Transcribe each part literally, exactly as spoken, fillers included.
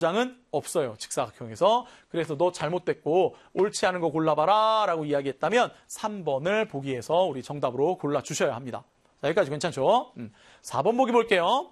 장은 없어요. 직사각형에서. 그래서 너 잘못됐고 옳지 않은 거 골라봐라 라고 이야기했다면 삼 번을 보기에서 우리 정답으로 골라주셔야 합니다. 자, 여기까지 괜찮죠? 음. 사 번 보기 볼게요.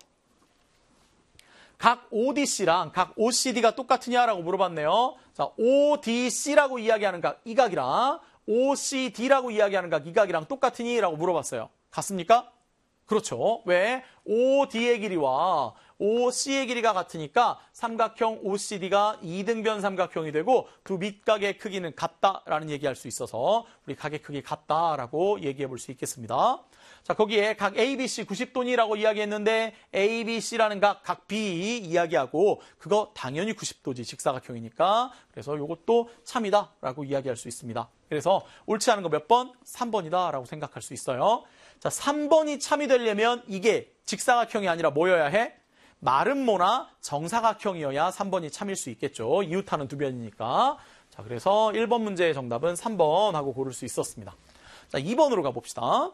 각 오디씨랑 각 오씨디가 똑같으냐라고 물어봤네요. 자, 오디씨라고 이야기하는 각 이 각이랑 오씨디라고 이야기하는 각 이 각이랑 똑같으니? 라고 물어봤어요. 같습니까? 그렇죠. 왜? 오디의 길이와 오씨의 길이가 같으니까 삼각형 오씨디가 이등변 삼각형이 되고 두 밑각의 크기는 같다라는 얘기할 수 있어서 우리 각의 크기 같다라고 얘기해 볼 수 있겠습니다. 자, 거기에 각 에이비씨 구십 도니라고 이야기했는데 에이비씨라는 각, 각 B 이야기하고 그거 당연히 구십 도지 직사각형이니까 그래서 이것도 참이다라고 이야기할 수 있습니다. 그래서 옳지 않은 거 몇 번? 삼 번이다라고 생각할 수 있어요. 자, 삼 번이 참이 되려면 이게 직사각형이 아니라 뭐여야 해? 마름모나 정사각형이어야 삼 번이 참일 수 있겠죠. 이웃하는 두 변이니까. 자, 그래서 일 번 문제의 정답은 삼 번 하고 고를 수 있었습니다. 자, 이 번으로 가봅시다.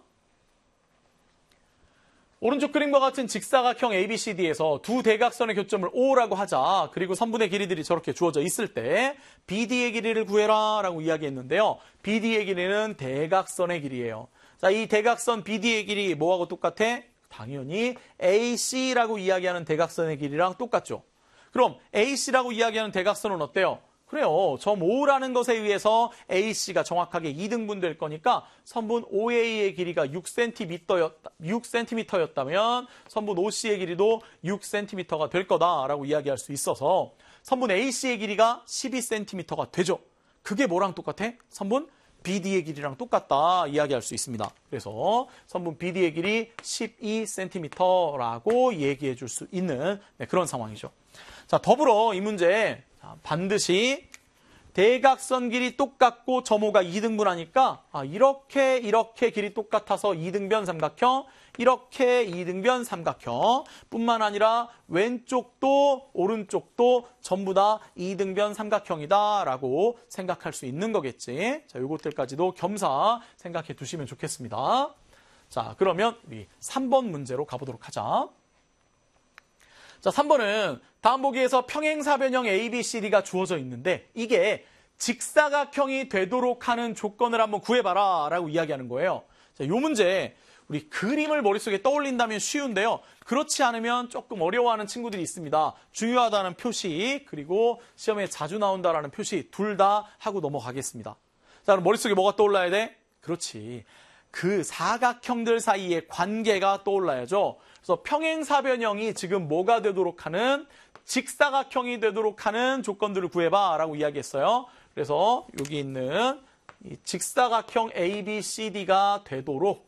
오른쪽 그림과 같은 직사각형 에이비씨디에서 두 대각선의 교점을 O라고 하자. 그리고 선분의 길이들이 저렇게 주어져 있을 때 비디의 길이를 구해라 라고 이야기했는데요. 비디의 길이는 대각선의 길이에요. 자, 이 대각선 비디의 길이 뭐하고 똑같아? 당연히 에이씨라고 이야기하는 대각선의 길이랑 똑같죠. 그럼 에이씨라고 이야기하는 대각선은 어때요? 그래요. 점 O라는 것에 의해서 에이씨가 정확하게 이등분 될 거니까 선분 오에이의 길이가 육 센티미터였다, 육 센티미터였다면 선분 오씨의 길이도 육 센티미터가 될 거다라고 이야기할 수 있어서 선분 에이씨의 길이가 십이 센티미터가 되죠. 그게 뭐랑 똑같아? 선분 비디의 길이랑 똑같다 이야기할 수 있습니다. 그래서 선분 비디의 길이 십이 센티미터라고 얘기해 줄 수 있는 네, 그런 상황이죠. 자, 더불어 이 문제 반드시 대각선 길이 똑같고 점 O가 이등분하니까 아, 이렇게 이렇게 길이 똑같아서 이등변 삼각형, 이렇게 이등변 삼각형 뿐만 아니라 왼쪽도 오른쪽도 전부 다 이등변 삼각형이다라고 생각할 수 있는 거겠지. 자, 요것들까지도 겸사 생각해 두시면 좋겠습니다. 자, 그러면 우리 삼 번 문제로 가보도록 하자. 자, 삼 번은 다음 보기에서 평행사변형 에이비씨디가 주어져 있는데 이게 직사각형이 되도록 하는 조건을 한번 구해봐라 라고 이야기하는 거예요. 자, 요 문제 우리 그림을 머릿속에 떠올린다면 쉬운데요. 그렇지 않으면 조금 어려워하는 친구들이 있습니다. 중요하다는 표시 그리고 시험에 자주 나온다라는 표시 둘 다 하고 넘어가겠습니다. 자, 그럼 머릿속에 뭐가 떠올라야 돼? 그렇지. 그 사각형들 사이의 관계가 떠올라야죠. 그래서 평행사변형이 지금 뭐가 되도록 하는 직사각형이 되도록 하는 조건들을 구해봐 라고 이야기했어요. 그래서 여기 있는 이 직사각형 에이비씨디가 되도록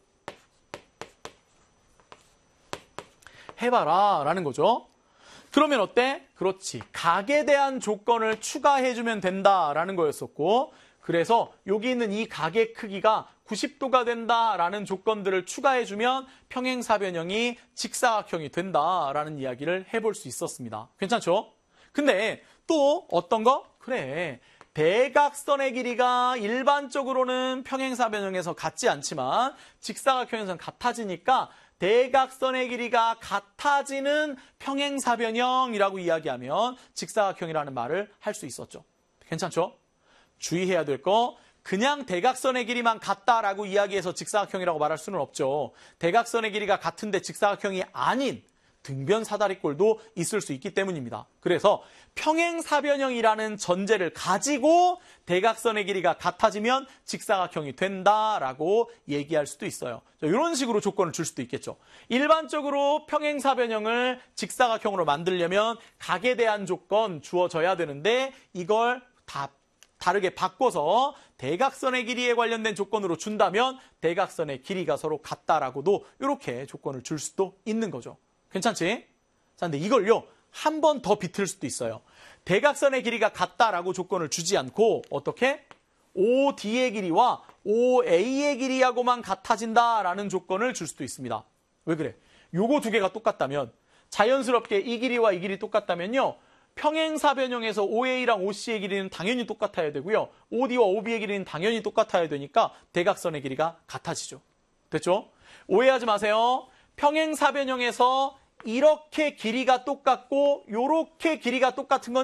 해봐라 라는 거죠. 그러면 어때? 그렇지. 각에 대한 조건을 추가해주면 된다라는 거였었고 그래서 여기 있는 이 각의 크기가 구십 도가 된다라는 조건들을 추가해주면 평행사변형이 직사각형이 된다라는 이야기를 해볼 수 있었습니다. 괜찮죠? 근데 또 어떤 거? 그래. 대각선의 길이가 일반적으로는 평행사변형에서 같지 않지만 직사각형에서는 같아지니까 대각선의 길이가 같아지는 평행사변형이라고 이야기하면 직사각형이라는 말을 할 수 있었죠. 괜찮죠? 주의해야 될 거 그냥 대각선의 길이만 같다라고 이야기해서 직사각형이라고 말할 수는 없죠. 대각선의 길이가 같은데 직사각형이 아닌 등변 사다리꼴도 있을 수 있기 때문입니다. 그래서 평행사변형이라는 전제를 가지고 대각선의 길이가 같아지면 직사각형이 된다라고 얘기할 수도 있어요. 이런 식으로 조건을 줄 수도 있겠죠. 일반적으로 평행사변형을 직사각형으로 만들려면 각에 대한 조건 주어져야 되는데 이걸 다 다르게 바꿔서 대각선의 길이에 관련된 조건으로 준다면 대각선의 길이가 서로 같다라고도 이렇게 조건을 줄 수도 있는 거죠. 괜찮지? 자, 근데 이걸요 한 번 더 비틀 수도 있어요. 대각선의 길이가 같다라고 조건을 주지 않고 어떻게? 오디의 길이와 오에이의 길이하고만 같아진다라는 조건을 줄 수도 있습니다. 왜 그래? 요거 두 개가 똑같다면 자연스럽게 이 길이와 이 길이 똑같다면요. 평행사변형에서 오에이랑 오씨의 길이는 당연히 똑같아야 되고요. 오디와 오비의 길이는 당연히 똑같아야 되니까 대각선의 길이가 같아지죠. 됐죠? 오해하지 마세요. 평행사변형에서 이렇게 길이가 똑같고 이렇게 길이가 똑같은 건